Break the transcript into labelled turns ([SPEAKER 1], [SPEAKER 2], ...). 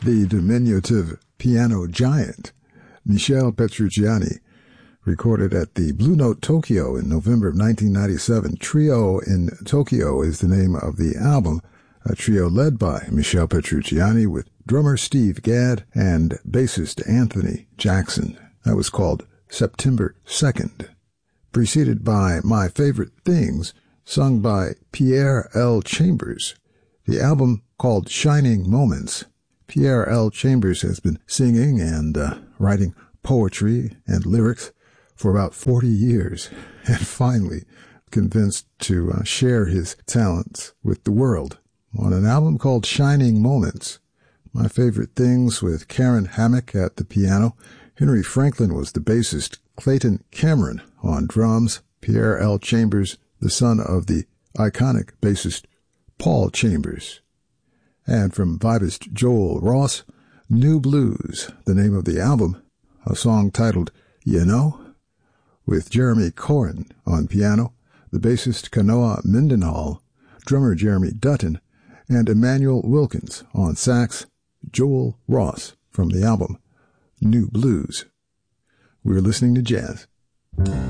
[SPEAKER 1] the diminutive piano giant, Michel Petrucciani, recorded at the Blue Note Tokyo in November of 1997. Trio in Tokyo is the name of the album, a trio led by Michel Petrucciani with drummer Steve Gadd and bassist Anthony Jackson. That was called September 2nd, preceded by My Favorite Things, sung by Pierre L. Chambers. The album called Shining Moments. Pierre L. Chambers has been singing and writing poetry and lyrics for about 40 years, and finally convinced to share his talents with the world on an album called Shining Moments. My Favorite Things with Karen Hammack at the piano. Henry Franklin was the bassist. Clayton Cameron on drums. Pierre L. Chambers, the son of the iconic bassist Paul Chambers. And from vibist Joel Ross, New Blues, the name of the album, a song titled You Know, with Jeremy Coren on piano, the bassist Kanoa Mendenhall, drummer Jeremy Dutton, and Emmanuel Wilkins on sax. Joel Ross from the album New Blues. We're listening to jazz.